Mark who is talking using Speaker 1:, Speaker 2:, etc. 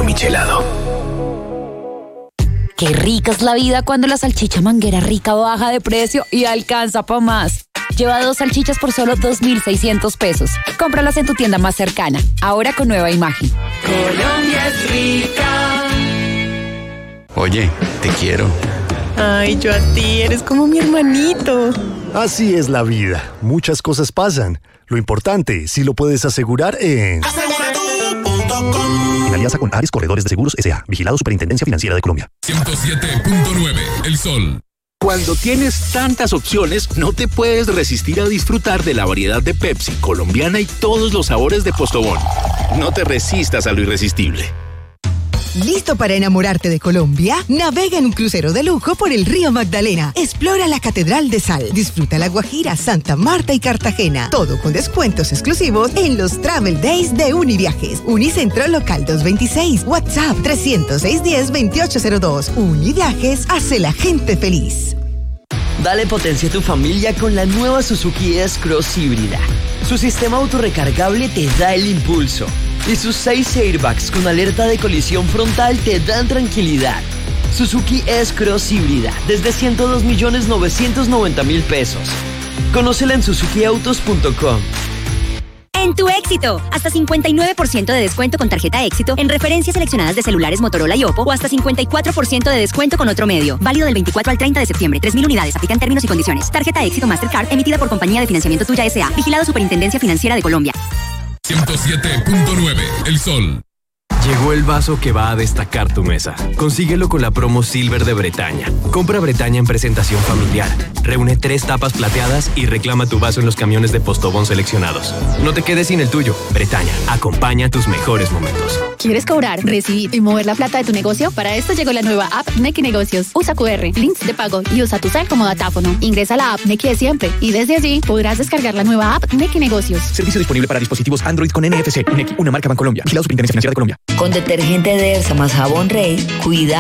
Speaker 1: michelado.
Speaker 2: Qué rica es la vida cuando la salchicha Manguera Rica baja de precio y alcanza pa' más. Lleva 2 salchichas por solo 2.600 pesos. Cómpralas en tu tienda más cercana, ahora con nueva imagen.
Speaker 3: Colombia es rica.
Speaker 1: Oye, te quiero.
Speaker 4: Ay, yo a ti, eres como mi hermanito.
Speaker 5: Así es la vida. Muchas cosas pasan. Lo importante, si lo puedes asegurar en...
Speaker 6: Aseguratu.com.
Speaker 5: En alianza con Ares Corredores de Seguros S.A. Vigilado Superintendencia Financiera de Colombia.
Speaker 7: 107.9, El Sol.
Speaker 8: Cuando tienes tantas opciones, no te puedes resistir a disfrutar de la variedad de Pepsi, colombiana y todos los sabores de Postobón. No te resistas a lo irresistible.
Speaker 9: ¿Listo para enamorarte de Colombia? Navega en un crucero de lujo por el río Magdalena. Explora la Catedral de Sal. Disfruta La Guajira, Santa Marta y Cartagena. Todo con descuentos exclusivos en los Travel Days de Univiajes. Unicentro Local 226. WhatsApp 306-10-2802. Univiajes hace la gente feliz.
Speaker 10: Dale potencia a tu familia con la nueva Suzuki S-Cross híbrida. Su sistema autorrecargable te da el impulso. Y sus 6 airbags con alerta de colisión frontal te dan tranquilidad. Suzuki S-Cross híbrida, desde 102.990.000 pesos. Conócela en suzukiautos.com.
Speaker 11: En tu éxito, hasta 59% de descuento con tarjeta éxito en referencias seleccionadas de celulares Motorola y Oppo o hasta 54% de descuento con otro medio. Válido del 24 al 30 de septiembre. 3.000 unidades. Aplican términos y condiciones. Tarjeta éxito Mastercard emitida por Compañía de Financiamiento Tuya S.A. Vigilado Superintendencia Financiera de Colombia.
Speaker 7: 107.9, El Sol.
Speaker 12: Llegó el vaso que va a destacar tu mesa. Consíguelo con la promo Silver de Bretaña. Compra Bretaña en presentación familiar. Reúne 3 tapas plateadas y reclama tu vaso en los camiones de Postobón seleccionados. No te quedes sin el tuyo. Bretaña, acompaña tus mejores momentos.
Speaker 13: ¿Quieres cobrar, recibir y mover la plata de tu negocio? Para esto llegó la nueva app Nequi Negocios. Usa QR, links de pago y usa tu cel como datáfono. Ingresa a la app Nequi de siempre y desde allí podrás descargar la nueva app Nequi Negocios.
Speaker 14: Servicio disponible para dispositivos Android con NFC. Nequi, una marca Bancolombia. Vigilado Superintendencia Financiera de Colombia.
Speaker 2: Con detergente Dersa más jabón Rey, cuida